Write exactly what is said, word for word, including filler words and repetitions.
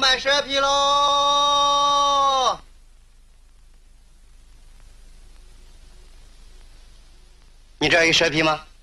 卖蛇皮喽！你这儿有蛇皮吗？